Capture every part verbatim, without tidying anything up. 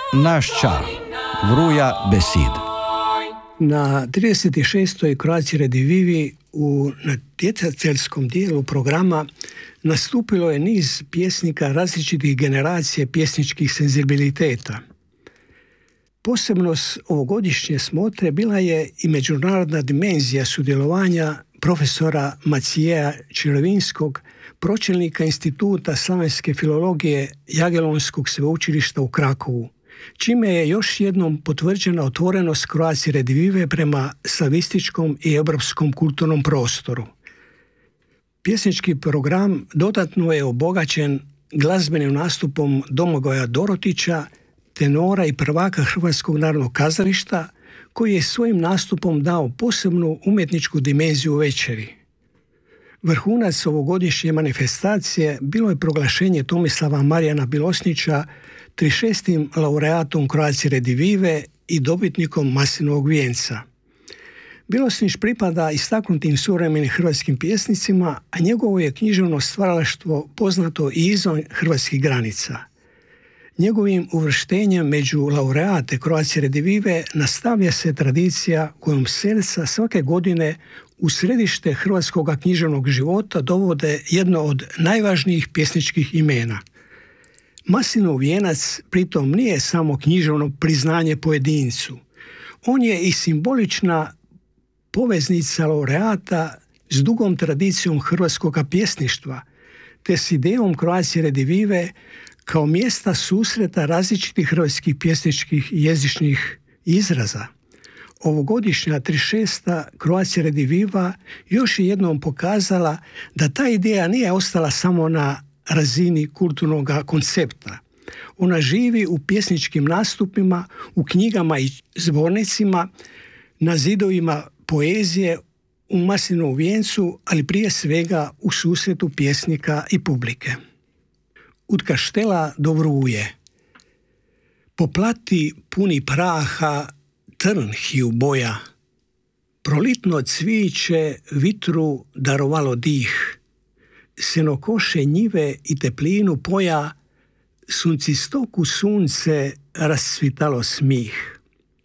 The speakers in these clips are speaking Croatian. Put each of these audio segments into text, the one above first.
naš čar, Vruja besid. Na trideset šestoj Croatia Redivivi u natjecateljskom dijelu programa nastupilo je niz pjesnika različitih generacija pjesničkih senzibiliteta. Posebnost ovogodišnje smotre bila je i međunarodna dimenzija sudjelovanja profesora Macijeja Čirovinskog, pročelnika Instituta slavenske filologije Jagelonskog sveučilišta u Krakovu, čime je još jednom potvrđena otvorenost Croatia Redivive prema slavističkom i europskom kulturnom prostoru. Pjesnički program dodatno je obogaćen glazbenim nastupom Domagoja Dorotića, tenora i prvaka Hrvatskog narodnog kazališta, koji je svojim nastupom dao posebnu umjetničku dimenziju večeri. Vrhunac ovogodišnje manifestacije bilo je proglašenje Tomislava Marijana Bilosnića trideset šestim laureatom Croatia Redivive i dobitnikom Maslinovog vijenca. Bilosnić pripada istaknutim suvremenim hrvatskim pjesnicima, a njegovo je književno stvaralaštvo poznato i izvan hrvatskih granica. Njegovim uvrštenjem među laureate Croatia Redivive nastavlja se tradicija kojom srca svake godine u središte hrvatskog književnog života dovode jedno od najvažnijih pjesničkih imena. Maslinov vijenac pritom nije samo književno priznanje pojedincu. On je i simbolična poveznica laureata s dugom tradicijom hrvatskog pjesništva, te s idejom Croatia Redivive kao mjesta susreta različitih hrvatskih pjesničkih i jezičnih izraza. Ovogodišnja trideset šesta Croatia Rediviva još je jednom pokazala da ta ideja nije ostala samo na razini kulturnog koncepta. Ona živi u pjesničkim nastupima, u knjigama i zbornicima, na zidovima poezije, u Maslinovom vijencu, ali prije svega u susretu pjesnika i publike. Od Kaštela do Vruje. Po plati puni praha trn hiju boja, prolitno cviće vitru darovalo dih, senokoše njive i teplinu poja, suncistoku sunce rascvitalo smih.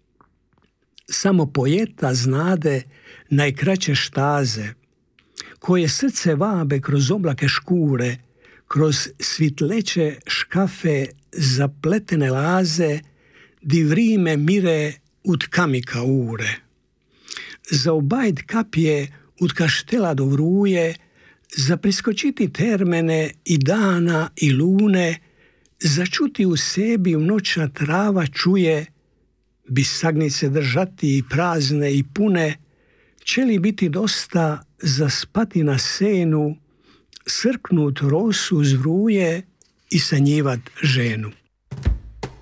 Samo pojeta znade najkraće štaze, koje srce vabe kroz oblake škure, kroz svitleće škafe zapletene laze, di vrime mire ud kamika ure. Za obajt kapije od Kaštela do Vruje, za preskočiti termene i dana i lune, začuti u sebi noćna trava čuje, bisagnice držati i prazne i pune, će li biti dosta za spati na senu, srknut rosu z Vruje i sanjivat ženu.